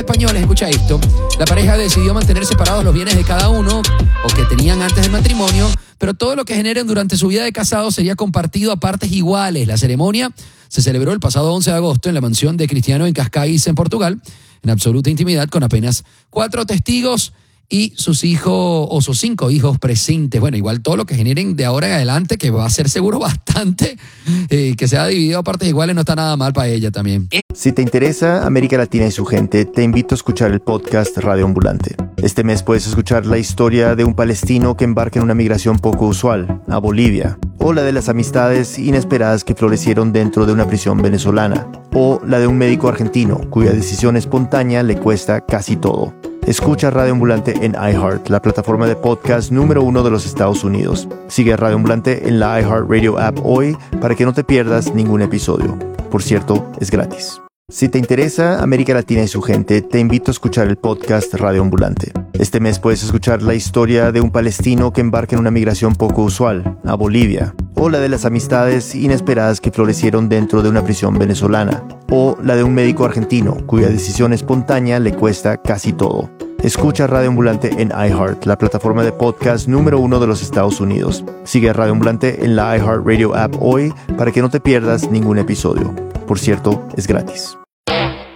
españoles, escucha esto, la pareja decidió mantener separados los bienes de cada uno o que tenían antes del matrimonio, pero todo lo que generen durante su vida de casados sería compartido a partes iguales. La ceremonia se celebró el pasado 11 de agosto en la mansión de Cristiano en Cascais, en Portugal, en absoluta intimidad, con apenas 4 testigos y sus hijos o sus 5 hijos presentes. Bueno, igual todo lo que generen de ahora en adelante, que va a ser seguro bastante, que sea dividido a partes iguales, no está nada mal para ella también. Si te interesa América Latina y su gente, te invito a escuchar el podcast Radio Ambulante. Este mes puedes escuchar la historia de un palestino que embarca en una migración poco usual, a Bolivia, o la de las amistades inesperadas que florecieron dentro de una prisión venezolana, o la de un médico argentino cuya decisión espontánea le cuesta casi todo. Escucha Radio Ambulante en iHeart, la plataforma de podcast número 1 de los Estados Unidos. Sigue Radio Ambulante en la iHeartRadio app hoy para que no te pierdas ningún episodio. Por cierto, es gratis. Si te interesa América Latina y su gente, te invito a escuchar el podcast Radio Ambulante. Este mes puedes escuchar la historia de un palestino que embarca en una migración poco usual, a Bolivia, o la de las amistades inesperadas que florecieron dentro de una prisión venezolana, o la de un médico argentino cuya decisión espontánea le cuesta casi todo. Escucha Radio Ambulante en iHeart, la plataforma de podcast número 1 de los Estados Unidos. Sigue Radio Ambulante en la iHeartRadio app hoy para que no te pierdas ningún episodio. Por cierto, es gratis.